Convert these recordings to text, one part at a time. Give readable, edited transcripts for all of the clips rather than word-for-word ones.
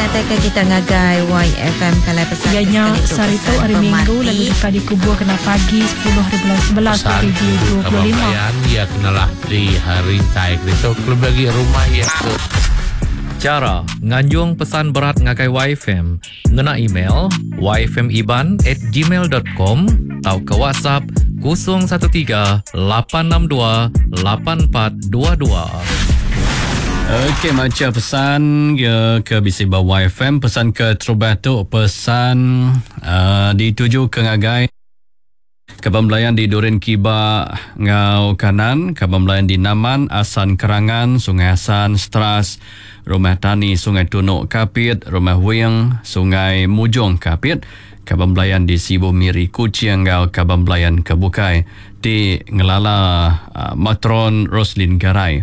Katakan kita ngagai YFM kalau pesan ianya Sarito hari Minggu lalu dekat di Kubur kena pagi 10/11 Radio 25. Ya kenalah di hari Thai itu klub bagi rumah ya tu. Cara nganjung pesan berat ngagai YFM ngena email yfmiban@gmail.com atau ke WhatsApp 013-862-8422. Okey, macam pesan ke Bisiba YFM, pesan ke Trobato, pesan dituju ke ngagai Kabambelayan di Durin Kiba Ngau Kanan, Kabambelayan di Naman, Asan Kerangan, Sungai Asan, Stras, Rumah Tani, Sungai Tunuk Kapit, Rumah Wing, Sungai Mujong Kapit, Kabambelayan di Sibu Miri Kuching Ngau, Kabambelayan Kebukai, di Ngelala Matron Roslin Garai.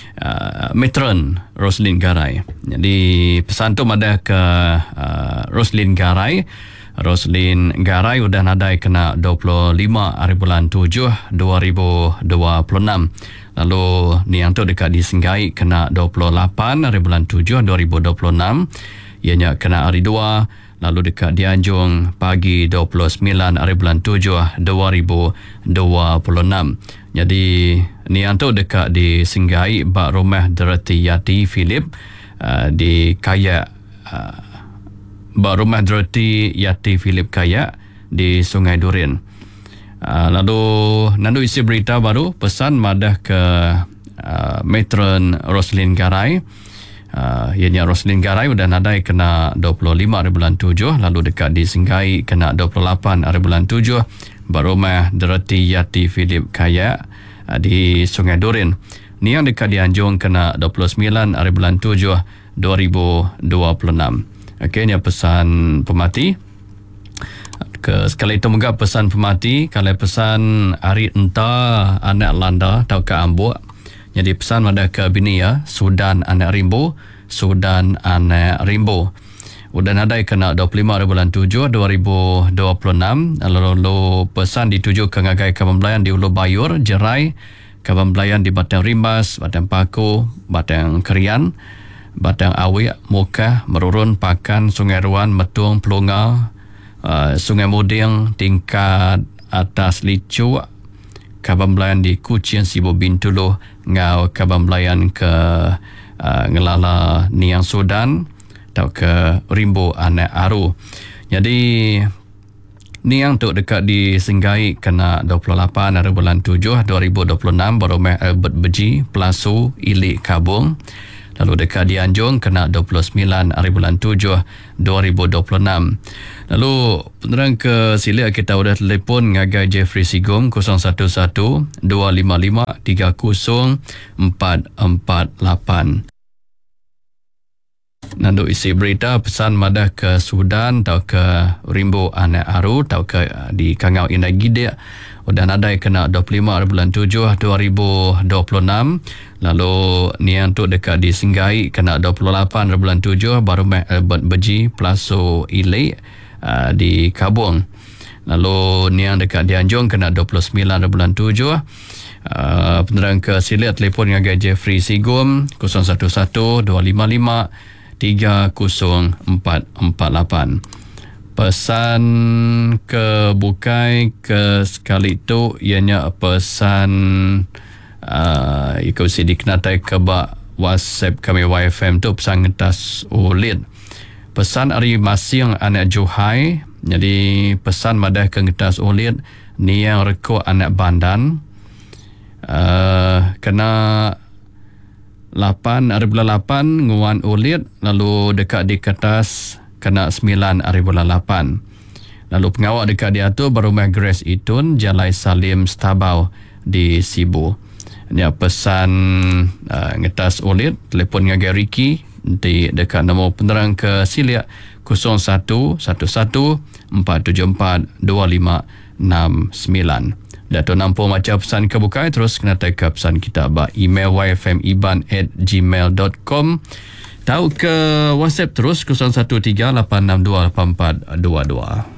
Matron Roslin Garai. Jadi pesan tu ada ke Roslin Garai. Roslin Garai udah nadai kena 25 hari bulan 7 2026. Lalu ni yang tu dekat di Senggai kena 28 hari bulan 7 2026. Ianya kena hari 2. Lalu dekat di Anjung pagi 29 hari bulan 7 2026. Jadi ni yang tu dekat di Senggai bak rumah Dorothy Yati Philip di Kayak bak rumah Dorothy Yati Philip Kayak di Sungai Durin. Lalu nandu isi berita baru pesan madah ke Matron Roslin Garai. Ianya Roslin Garai udah nadai kena 25 hari bulan 7, lalu dekat di Senggai kena 28 hari bulan 7, barumah Dorothy Yati Philip Kayak di Sungai Durin. Ni yang dekat di Anjung kena 29 hari bulan 7 2026. Okey, ni pesan pemati. Sekali itu moga pesan pemati, kalau pesan hari entah anak landa atau ke Ambuk. Jadi pesan ada ke bini ya, Sudan anak rimbo, Sudan anak rimbo. Udah nadai kena 25 hari bulan 7 2026. Lalu pesan dituju ke ngagai Kabambelayan di Ulu Bayur, Jerai, Kabambelayan di Batang Rimbas, Batang Paku, Batang Kerian, Batang Awik, Mukah, Merurun, Pakan, Sungai Ruan, Metung, Pelunga, Sungai Muding, tingkat atas Licu, Kabambelayan di Kuching, Sibu Bintulu, Ngau Kabambelayan ke Ngelala Niang Sudan atau ke Rimbo Anak Aru. Jadi ni yang tu dekat di Senggai kena 28 hari bulan 7 2026, Baromeh Albert Beji, Pelasu, Ilik Kabung. Lalu dekat di Anjung kena 29 hari bulan 7 2026. Lalu penerang ke Sila kita udah telefon ngagai Jeffrey Sigum 011 255 30448. Nandu isi berita pesan madah ke Sudan atau ke Rimbo Anak Aru atau ke di Kangau Indah Gidik udah nadai kena 25 hari bulan 7 2026. Lalu ni yang tu dekat di Senggai kena 28 hari bulan 7, Barumeh Albert Beji, Pelasu Ilik di Kabung. Lalu ni yang dekat di Anjung kena 29 hari bulan 7. Penerang ke Sila telefon dengan Jeffrey Sigum 011 255 30448. Pesan ke Bukai ke sekali itu ianya pesan ikut si dikenatai ke bak WhatsApp kami YFM tu pesan ngetas ulit. Pesan hari masing anak Johai. Jadi pesan madah ke ngetas ulit ni yang rekod anak Bandan. Kena 8 hari bulan 8 nguan ulit, lalu dekat di kertas kena 9 hari bulan 8. Lalu pengawal dekat dia tu Barumah Grace Itun, Jalai Salim Stabau di Sibu. Ini pesan ngetas ulit, telefon dengan Ricky di dekat nombor penerang ke Silia 0111 474 2569. Dato' nampu macam pesan kebukai, terus kena take pesan kita ba email yfmiban@gmail.com. Tahu ke WhatsApp terus 0138628422.